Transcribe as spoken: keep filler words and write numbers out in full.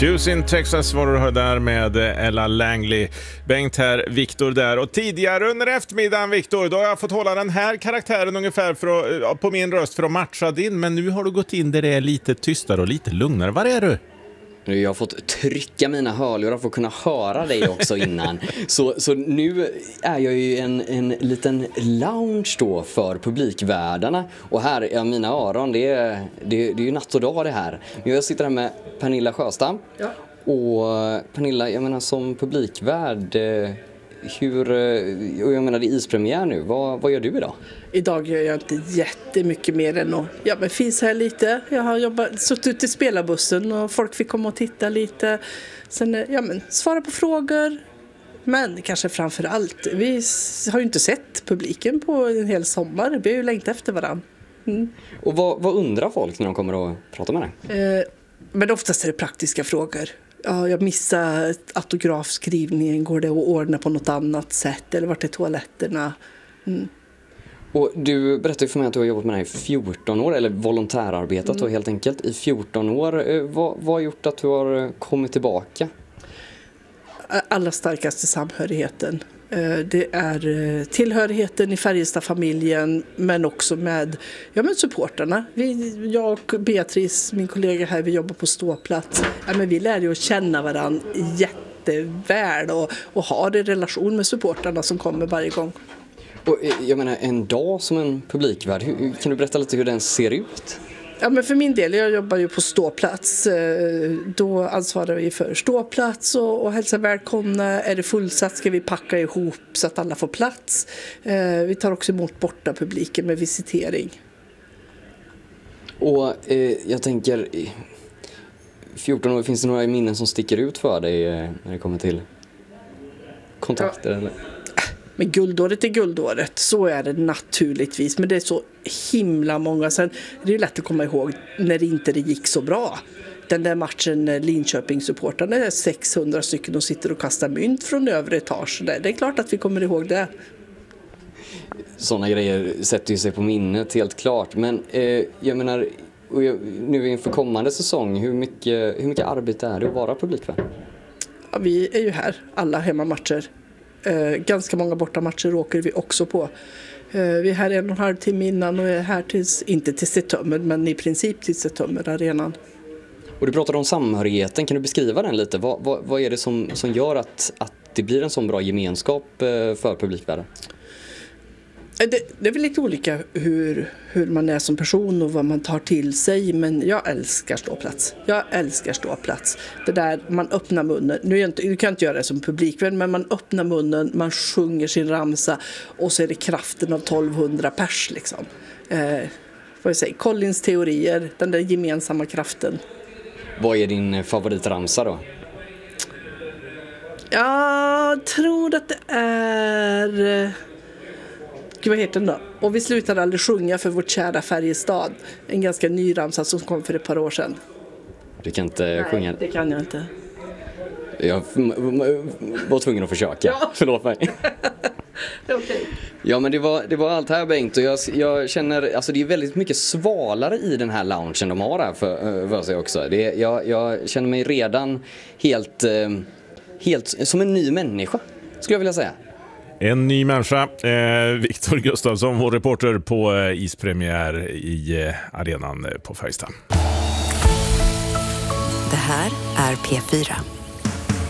Houston, Texas var du hör där med Ella Langley. Bengt här, Viktor där. Och tidigare under eftermiddagen, Viktor, då har jag fått hålla den här karaktären ungefär för att, på min röst för att matcha din. Men nu har du gått in där det är lite tystare och lite lugnare. Var är du? Jag har fått trycka mina hörlurar för att kunna höra dig också innan. Så, så nu är jag ju en, en liten lounge då för publikvärdarna. Och här, ja, mina öron, det är, det, det är ju natt och dag det här. Men jag sitter här med Pernilla Sjöstam. Ja. Och Pernilla, jag menar som publikvärd, hur, och jag menar det är ispremiär nu, vad, vad gör du idag? Idag gör jag inte jättemycket mer än att ja, men finns här lite. Jag har jobbat, suttit i spelarbussen och folk fick komma och titta lite. Sen ja, men, svara på frågor. Men kanske framför allt, vi har ju inte sett publiken på en hel sommar. Vi har ju längtat efter varandra. Mm. Och vad, vad undrar folk när de kommer och pratar med dig? Eh, men oftast är det praktiska frågor. Ja, jag missade autografskrivningen. Går det att ordna på något annat sätt? Eller vart är toaletterna? Mm. Och du berättade för mig att du har jobbat med det här i fjorton år, eller volontärarbetat mm. helt enkelt i fjorton år. Vad, vad har gjort att du har kommit tillbaka? Allra starkaste samhörigheten. Det är tillhörigheten i Färjestad-familjen, men också med, ja, med supporterna. Vi, jag och Beatrice, min kollega här, vi jobbar på ståplats. Ja, men vi lär ju att känna varandra jätteväl och, och har en relation med supporterna som kommer varje gång. Och jag menar, en dag som en publikvärd, hur, kan du berätta lite hur den ser ut? Ja, men för min del, jag jobbar ju på ståplats. Då ansvarar vi för ståplats och, och hälsa välkomna. Är det fullsatt ska vi packa ihop så att alla får plats. Vi tar också emot borta publiken med visitering. Och eh, jag tänker, fjorton år, finns det några minnen som sticker ut för dig när det kommer till kontakter? Ja. Eller? Men guldåret är guldåret, så är det naturligtvis. Men det är så himla många. Sen är det ju lätt att komma ihåg när det inte det gick så bra. Den där matchen när Linköping-supportarna är sexhundra stycken och sitter och kastar mynt från övre etage. Det är klart att vi kommer ihåg det. Sådana grejer sätter ju sig på minnet, helt klart. Men eh, jag menar, nu inför kommande säsong, hur mycket, hur mycket arbete är det att vara publikvärd? Ja, vi är ju här, alla hemmamatcher. Eh, ganska många bortamatcher åker vi också på. Eh, vi är här en och en halv timme innan och är här tills, inte till Setömmer, men i princip till Setömmer arenan. Och du pratade om samhörigheten, kan du beskriva den lite? Vad, vad, vad är det som, som gör att, att det blir en sån bra gemenskap för publikvärden? Det, det är väl lite olika hur, hur man är som person och vad man tar till sig, men jag älskar ståplats. Jag älskar ståplats. Det där man öppnar munnen, nu är inte, du kan inte göra det som publikvän, men man öppnar munnen, man sjunger sin ramsa och så är det kraften av tolvhundra pers liksom. Eh, vad jag säger, Collins teorier, den där gemensamma kraften. Vad är din favoritramsa då? Jag tror att det är... Gud, vad heter den då? Och vi slutade aldrig sjunga för vårt kära Färjestad. En ganska ny ramsa som kom för ett par år sedan. Du kan inte Nej, sjunga? Det kan jag inte. Jag var tvungen att försöka. Ja. Förlåt mig. Okay. Ja, men det var, det var allt här, Bengt. Och jag, jag känner, alltså det är väldigt mycket svalare i den här loungen de har här för, för sig också. Det, jag, jag känner mig redan helt, helt som en ny människa, skulle jag vilja säga. En ny människa, eh, Viktor Gustafsson, vår reporter på eh, ispremiär i eh, arenan på Färjestad. Det här är P fyra.